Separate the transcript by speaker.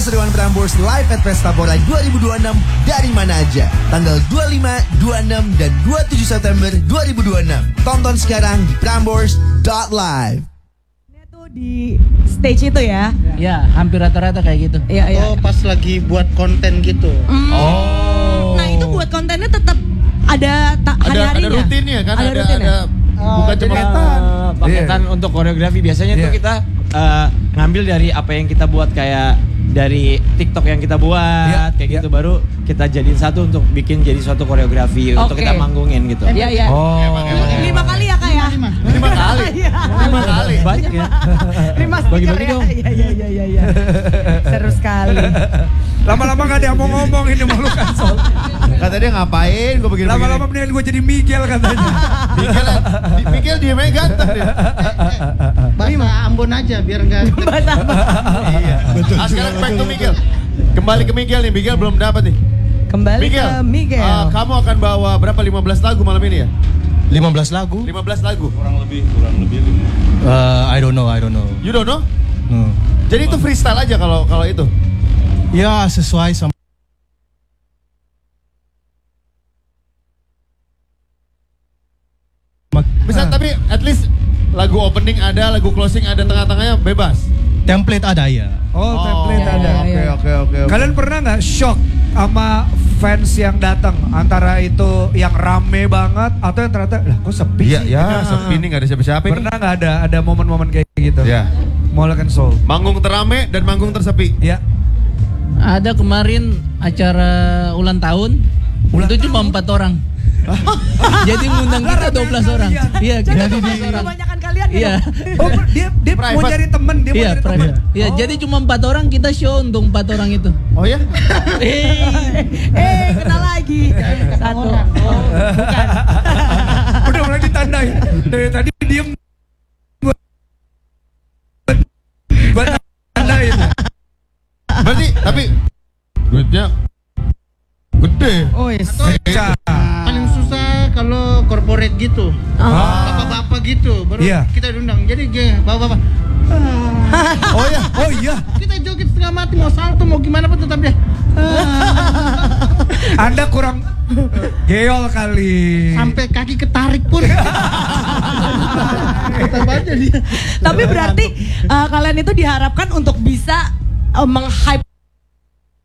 Speaker 1: keseruan Prambors Live at Pesta Pora 2026 dari mana aja. Tanggal 25, 26, dan 27 September 2026. Tonton sekarang di prambors.live.
Speaker 2: Ini tuh di stage itu ya?
Speaker 3: Ya, hampir rata-rata kayak gitu.
Speaker 2: Iya, iya.
Speaker 4: Oh, pas lagi buat konten gitu.
Speaker 3: Oh.
Speaker 2: Nah, itu buat kontennya tetap ada hari-harinya.
Speaker 5: Ada rutinnya kan?
Speaker 2: Ada rutinnya.
Speaker 5: Bukan cuma
Speaker 3: Paketan untuk koreografi biasanya tuh kita ngambil dari apa yang kita buat, kayak dari TikTok yang kita buat kayak gitu, baru kita jadiin satu untuk bikin jadi suatu koreografi untuk kita manggungin gitu.
Speaker 2: Iya, iya.
Speaker 3: Oh.
Speaker 2: 5 kali ya, Kak ya?
Speaker 5: 5 kali. 5 kali.
Speaker 3: Banyak ya.
Speaker 2: 5
Speaker 3: Bagi-bagi
Speaker 2: stiker ya?
Speaker 3: dong.
Speaker 2: Iya. Seru sekali.
Speaker 6: Lama-lama gak ada yang mau ngomong ini makhluk Ansol.
Speaker 5: Kata dia ngapain gue begini.
Speaker 6: Lama-lama mendingan gue jadi Miguel katanya.
Speaker 5: Miguel dia main ganteng dia.
Speaker 4: Bahasa Ambon aja biar enggak.
Speaker 2: Bahasa apa?
Speaker 5: Iya. Sekarang back to Miguel. Kembali ke Miguel nih. Miguel belum dapat nih.
Speaker 2: Kembali ke Miguel.
Speaker 5: Kamu akan bawa berapa 15 lagu malam ini ya?
Speaker 7: 15 lagu?
Speaker 5: 15 lagu.
Speaker 7: Kurang lebih 5. I don't know.
Speaker 5: You don't know?
Speaker 7: No.
Speaker 5: Jadi itu freestyle aja kalau itu.
Speaker 7: Ya, sesuai sama
Speaker 5: Bisa tapi at least lagu opening ada, lagu closing ada, tengah-tengahnya bebas.
Speaker 7: template ada ya.
Speaker 6: Oh, template
Speaker 2: iya,
Speaker 6: ada.
Speaker 2: iya.
Speaker 5: Oke.
Speaker 6: Kalian pernah nggak shock sama fans yang datang, antara itu yang rame banget atau yang ternyata lah kok sepi sih?
Speaker 5: sepi nih, nggak ada siapa-siapa ini.
Speaker 6: Pernah nggak ada momen-momen kayak gitu?
Speaker 5: Ya.
Speaker 6: Molek and Soul.
Speaker 5: Manggung terame dan manggung tersepi.
Speaker 6: Ya.
Speaker 3: Ada kemarin acara ulang tahun, itu cuma 4 orang. Jadi ngundang kita 12 orang. Iya,
Speaker 2: Jadi
Speaker 3: jadi
Speaker 2: kebanyakan kalian
Speaker 3: iya.
Speaker 6: Oh, dia mau
Speaker 5: Private.
Speaker 6: cari temen, dia mau
Speaker 3: Iya,
Speaker 6: cari temen.
Speaker 3: private. Iya, jadi cuma 4 orang kita show untuk 4 orang itu.
Speaker 5: Oh ya?
Speaker 2: Kena lagi. Satu. Bukan.
Speaker 6: Udah mulai ditandai. Dari tadi diem. Buat tandain.
Speaker 5: Berarti tapi duitnya gede.
Speaker 6: Oh, iya.
Speaker 4: Paling susah kalau corporate gitu. Bapak-bapak gitu baru
Speaker 6: Iya.
Speaker 4: kita diundang. Jadi bapak-bapak.
Speaker 5: Oh iya.
Speaker 4: Kita joget setengah mati, mau salto mau gimana pun tetap dia.
Speaker 6: Anda kurang geol kali.
Speaker 4: Sampai kaki ketarik pun. Tetap aja dia.
Speaker 2: Tapi berarti kalian itu diharapkan untuk bisa meng-hype